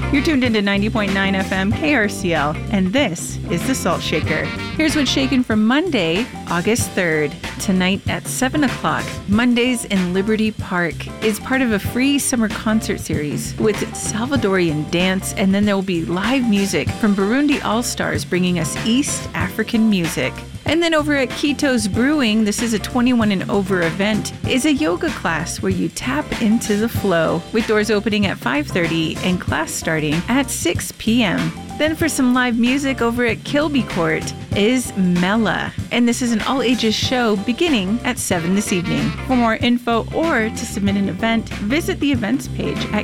You're tuned into 90.9 FM KRCL, and this is The Salt Shaker. Here's what's shaken for Monday, August 3rd. Tonight at 7 o'clock, Mondays in Liberty Park is part of a free summer concert series with Salvadorian dance, and then there will be live music from Burundi All-Stars bringing us East African music. And then over at Kito's Brewing, this is a 21 and over event, is a yoga class where you tap into the flow, with doors opening at 5:30 and class starting at 6 p.m. Then for some live music over at Kilby Court is Mela, and this is an all-ages show beginning at 7 this evening. For more info or to submit an event, visit the events page at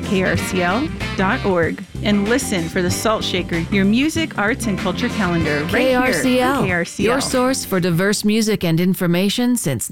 krcl.org and listen for The Salt Shaker, your music, arts, and culture calendar right KRCL, here on KRCL. Your source for diverse music and information since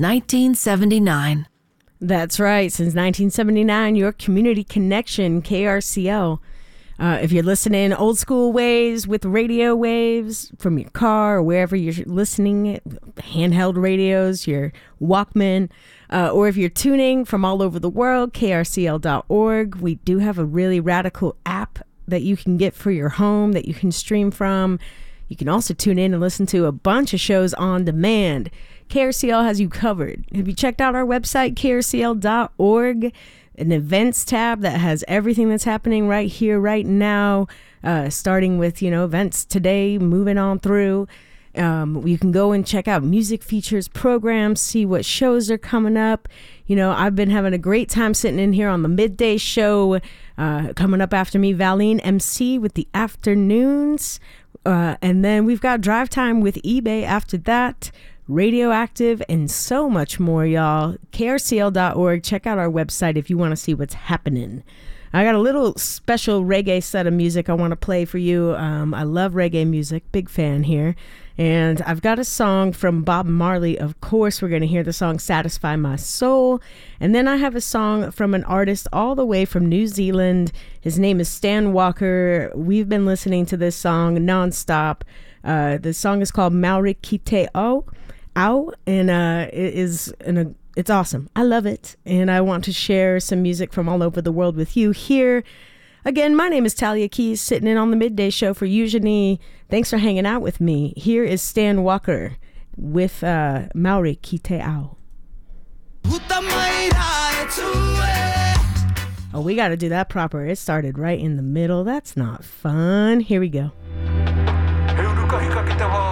1979. That's right. Since 1979, your community connection, KRCL. If you're listening old school ways with radio waves from your car or wherever you're listening, handheld radios, your Walkman, or if you're tuning from all over the world, krcl.org. We do have a really radical app that you can get for your home that you can stream from. You can also tune in and listen to a bunch of shows on demand. KRCL has you covered. Have you checked out our website, krcl.org? An events tab that has everything that's happening right here, right now, starting with, events today, moving on through. You can go and check out music features, programs, see what shows are coming up. I've been having a great time sitting in here on the midday show. Coming up after me, Valine MC with the afternoons. And then we've got Drive Time with eBay after that. Radioactive, and so much more, y'all. krcl.org. Check out our website if you want to see what's happening. I got a little special reggae set of music I want to play for you. I love reggae music, big fan here. And I've got a song from Bob Marley, of course. We're going to hear the song Satisfy My Soul. And then I have a song from an artist all the way from New Zealand. His name is Stan Walker. We've been listening to this song nonstop. The song is called Maori Kite O. And it's awesome. I love it, and I want to share some music from all over the world with you here. Again, my name is Talia Keys, sitting in on the midday show for Eugenie. Thanks for hanging out with me. Here is Stan Walker with Maori Kite Ao. Oh, we got to do that proper. It started right in the middle. That's not fun. Here we go.